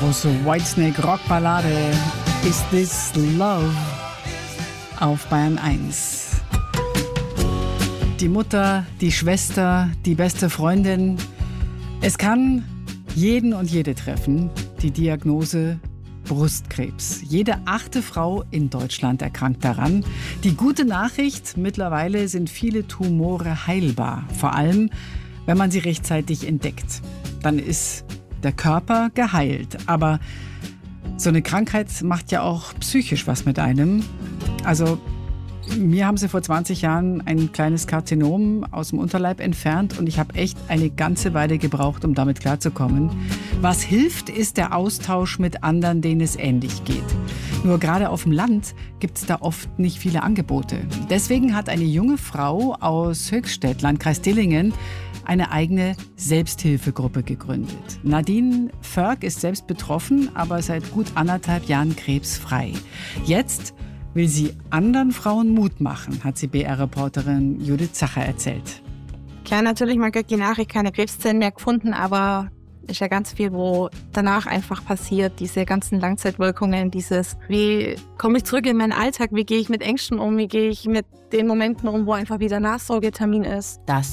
große Whitesnake Rockballade Is This Love auf Bayern 1. Die Mutter, die Schwester, die beste Freundin. Es kann jeden und jede treffen, die Diagnose Brustkrebs. Jede 8. Frau in Deutschland erkrankt daran. Die gute Nachricht, mittlerweile sind viele Tumore heilbar. Vor allem, wenn man sie rechtzeitig entdeckt. Dann ist der Körper geheilt. Aber so eine Krankheit macht ja auch psychisch was mit einem. Also mir haben sie vor 20 Jahren ein kleines Karzinom aus dem Unterleib entfernt und ich habe echt eine ganze Weile gebraucht, um damit klarzukommen. Was hilft, ist der Austausch mit anderen, denen es ähnlich geht. Nur gerade auf dem Land gibt es da oft nicht viele Angebote. Deswegen hat eine junge Frau aus Höchstädt, Landkreis Dillingen, eine eigene Selbsthilfegruppe gegründet. Nadine Förg ist selbst betroffen, aber seit gut 1,5 Jahren krebsfrei. Jetzt will sie anderen Frauen Mut machen, hat sie BR-Reporterin Judith Zacher erzählt. Klar, natürlich, man kriegt die Nachricht, keine Krebszellen mehr gefunden, aber ist ja ganz viel, wo danach einfach passiert. Diese ganzen Langzeitwirkungen, wie komme ich zurück in meinen Alltag, wie gehe ich mit Ängsten um, wie gehe ich mit den Momenten um, wo einfach wieder Nachsorgetermin ist. Das